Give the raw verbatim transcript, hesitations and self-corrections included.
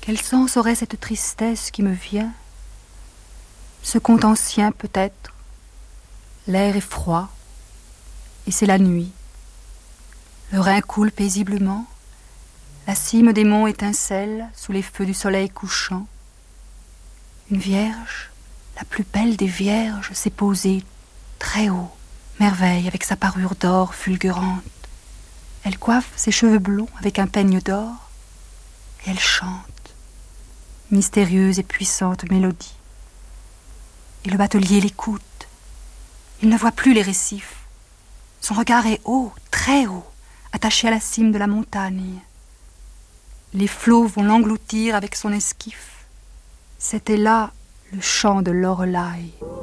Quel sens aurait cette tristesse qui me vient? Ce conte ancien peut-être. L'air est froid, et c'est la nuit. Le Rhin coule paisiblement, la cime des monts étincelle sous les feux du soleil couchant. Une vierge, la plus belle des vierges, s'est posée très haut, merveille avec sa parure d'or fulgurante. Elle coiffe ses cheveux blonds avec un peigne d'or, et elle chante, mystérieuse et puissante mélodie. Et le batelier l'écoute. Il ne voit plus les récifs. Son regard est haut, très haut, attaché à la cime de la montagne. Les flots vont l'engloutir avec son esquif. C'était là le chant de Loreley.